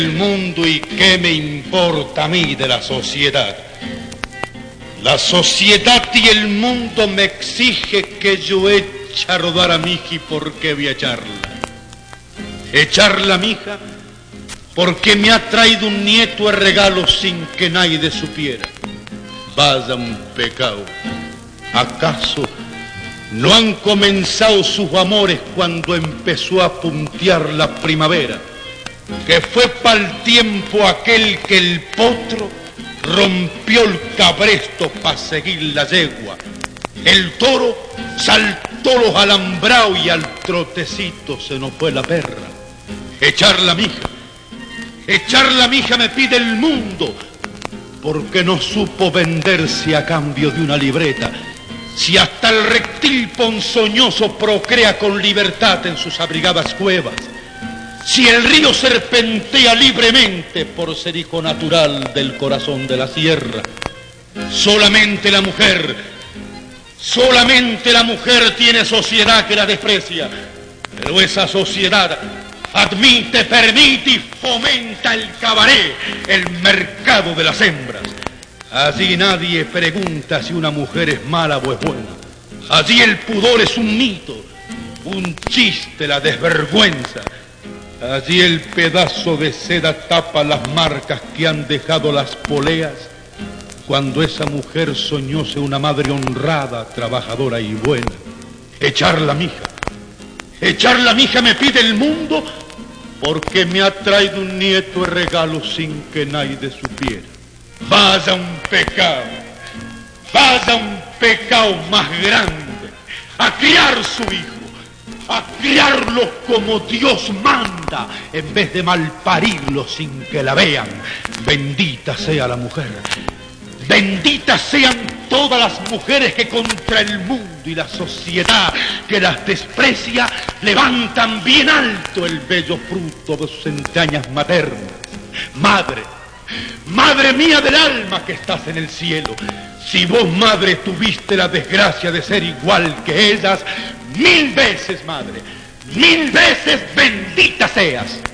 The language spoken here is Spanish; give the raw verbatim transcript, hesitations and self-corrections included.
El mundo y qué me importa a mí de la sociedad. La sociedad y el mundo me exige que yo eche a rodar a mi hija. ¿Y por qué voy a echarla? Echarla a mi hija porque me ha traído un nieto de regalo sin que nadie supiera. Vaya un pecado. ¿Acaso no han comenzado sus amores cuando empezó a puntear la primavera? Que fue pa'l tiempo aquel que el potro rompió el cabresto pa' seguir la yegua. El toro saltó los alambraos y al trotecito se nos fue la perra. Echar la mija, echar la mija me pide el mundo, porque no supo venderse a cambio de una libreta. Si hasta el reptil ponzoñoso procrea con libertad en sus abrigadas cuevas, si el río serpentea libremente por ser hijo natural del corazón de la sierra, solamente la mujer, solamente la mujer tiene sociedad que la desprecia, pero esa sociedad admite, permite y fomenta el cabaret, el mercado de las hembras. Allí nadie pregunta si una mujer es mala o es buena. Allí el pudor es un mito, un chiste, la desvergüenza. Allí el pedazo de seda tapa las marcas que han dejado las poleas cuando esa mujer soñó ser una madre honrada, trabajadora y buena. Echar la mija, echar la mija me pide el mundo porque me ha traído un nieto de regalo sin que nadie supiera. Vaya un pecado, vaya un pecado más grande, a criar su hijo, a criarlo como Dios manda, en vez de malparirlo sin que la vean. Bendita sea la mujer, benditas sean todas las mujeres que contra el mundo y la sociedad que las desprecia levantan bien alto el bello fruto de sus entrañas maternas. Madre, madre mía del alma que estás en el cielo, si vos, madre, tuviste la desgracia de ser igual que ellas, mil veces, madre, mil veces bendita seas.